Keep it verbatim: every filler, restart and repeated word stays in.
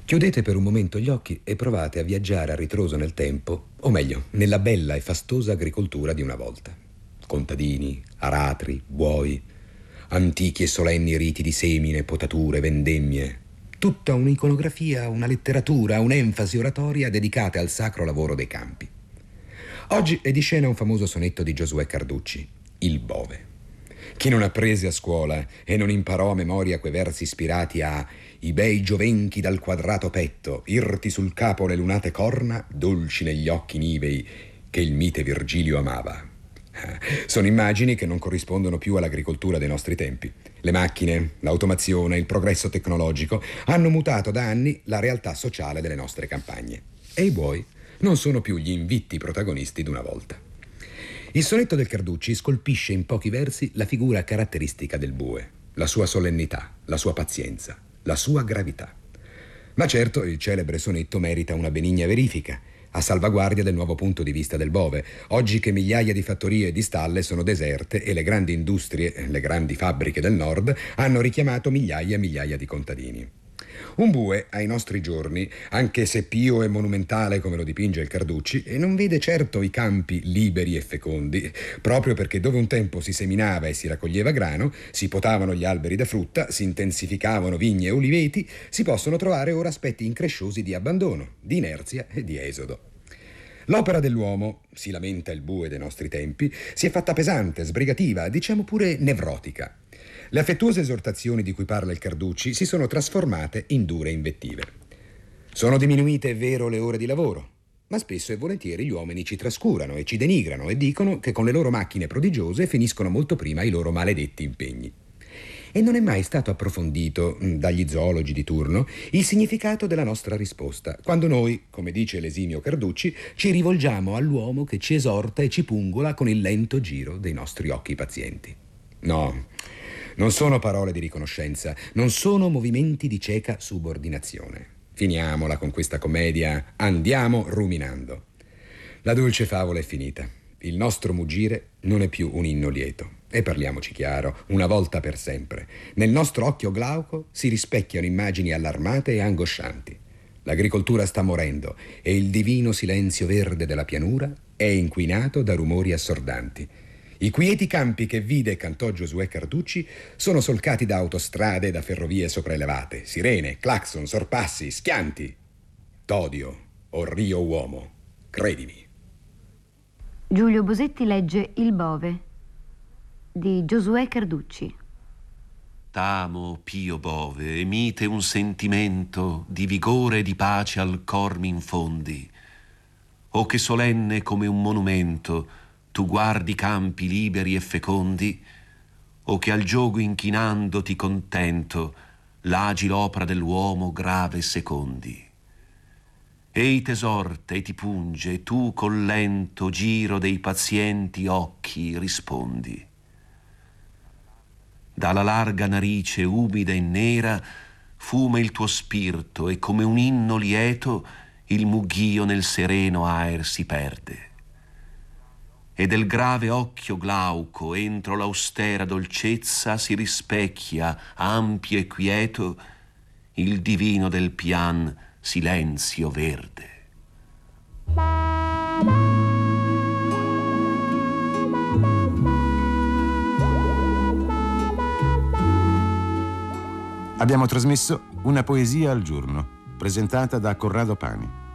Chiudete per un momento gli occhi e provate a viaggiare a ritroso nel tempo, o meglio, nella bella e fastosa agricoltura di una volta. Contadini, aratri, buoi, antichi e solenni riti di semine, potature, vendemmie. Tutta un'iconografia, una letteratura, un'enfasi oratoria dedicate al sacro lavoro dei campi. Oggi è di scena un famoso sonetto di Giosuè Carducci, Il Bove. Chi non apprese a scuola e non imparò a memoria quei versi ispirati a i bei giovenchi dal quadrato petto, irti sul capo le lunate corna, dolci negli occhi nivei, che il mite Virgilio amava. Sono immagini che non corrispondono più all'agricoltura dei nostri tempi. Le macchine, l'automazione, il progresso tecnologico hanno mutato da anni la realtà sociale delle nostre campagne. E i buoi non sono più gli invitti protagonisti d'una volta. Il sonetto del Carducci scolpisce in pochi versi la figura caratteristica del bue, la sua solennità, la sua pazienza, la sua gravità. Ma certo il celebre sonetto merita una benigna verifica, a salvaguardia del nuovo punto di vista del bove, oggi che migliaia di fattorie e di stalle sono deserte e le grandi industrie, le grandi fabbriche del nord hanno richiamato migliaia e migliaia di contadini. Un bue, ai nostri giorni, anche se pio e monumentale come lo dipinge il Carducci, non vede certo i campi liberi e fecondi, proprio perché dove un tempo si seminava e si raccoglieva grano, si potavano gli alberi da frutta, si intensificavano vigne e oliveti, si possono trovare ora aspetti incresciosi di abbandono, di inerzia e di esodo. L'opera dell'uomo, si lamenta il bue dei nostri tempi, si è fatta pesante, sbrigativa, diciamo pure nevrotica. Le affettuose esortazioni di cui parla il Carducci si sono trasformate in dure invettive. Sono diminuite, è vero, le ore di lavoro, ma spesso e volentieri gli uomini ci trascurano e ci denigrano e dicono che con le loro macchine prodigiose finiscono molto prima i loro maledetti impegni. E non è mai stato approfondito dagli zoologi di turno il significato della nostra risposta, quando noi, come dice l'esimio Carducci, ci rivolgiamo all'uomo che ci esorta e ci pungola con il lento giro dei nostri occhi pazienti. No, non sono parole di riconoscenza, non sono movimenti di cieca subordinazione. Finiamola con questa commedia, andiamo ruminando. La dolce favola è finita. Il nostro muggire non è più un inno lieto. E parliamoci chiaro, una volta per sempre. Nel nostro occhio glauco si rispecchiano immagini allarmate e angoscianti. L'agricoltura sta morendo e il divino silenzio verde della pianura è inquinato da rumori assordanti. I quieti campi che vide e cantò Giosuè Carducci sono solcati da autostrade e da ferrovie sopraelevate, sirene, clacson, sorpassi, schianti. T'odio, o Rio uomo, credimi. Giulio Bosetti legge Il Bove di Giosuè Carducci. T'amo, pio bove, e mite un sentimento di vigore e di pace al cor m'infondi. O che solenne come un monumento tu guardi campi liberi e fecondi, o che al giogo inchinandoti contento l'agi l'opera dell'uomo grave e secondi. Ei t'esorta e ti punge, e tu col lento giro dei pazienti occhi rispondi. Dalla larga narice umida e nera fuma il tuo spirito e come un inno lieto il mugghio nel sereno aer si perde. E del grave occhio glauco entro l'austera dolcezza si rispecchia ampio e quieto il divino del pian silenzio verde. Abbiamo trasmesso Una poesia al giorno, presentata da Corrado Pani.